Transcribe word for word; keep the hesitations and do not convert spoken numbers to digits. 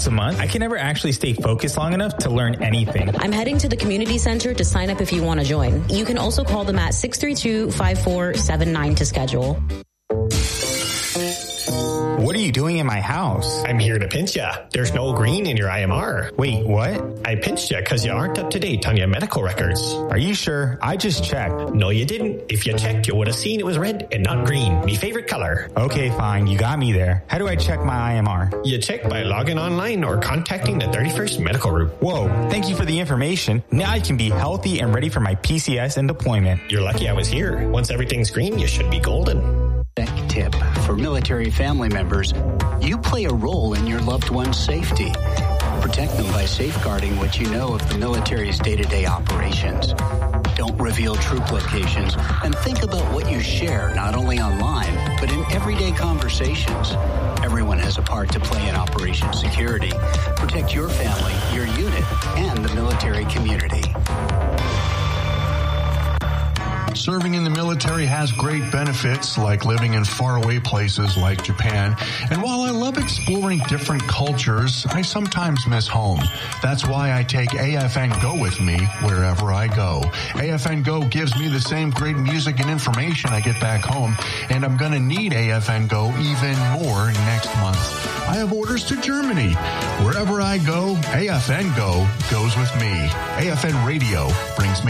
once a month, I can never actually stay focused long enough to learn anything. I'm heading to the community center to sign up if you want to join. You can also call them at six three two, five four seven nine to schedule. What are you doing in my house? I'm here to pinch ya. There's no green in your I M R. Wait, what? I pinched ya because you aren't up to date on your medical records. Are you sure? I just checked. No, you didn't. If you checked, you would have seen it was red and not green. Me favorite color. Okay, fine. You got me there. How do I check my I M R? You check by logging online or contacting the thirty-first Medical Group. Whoa, thank you for the information. Now I can be healthy and ready for my P C S and deployment. You're lucky I was here. Once everything's green, you should be golden. Tip for military family members: you play a role in your loved one's safety. Protect them by safeguarding what you know of the military's day-to-day operations. Don't reveal troop locations, and think about what you share not only online, but in everyday conversations. Everyone has a part to play in Operation Security. Protect your family, your unit, and the military community. Serving in the military has great benefits, like living in faraway places like Japan. And while I love exploring different cultures, I sometimes miss home. That's why I take A F N Go with me wherever I go. A F N Go gives me the same great music and information I get back home, and I'm going to need A F N Go even more next month. I have orders to Germany. Wherever I go, A F N Go goes with me. A F N Radio brings me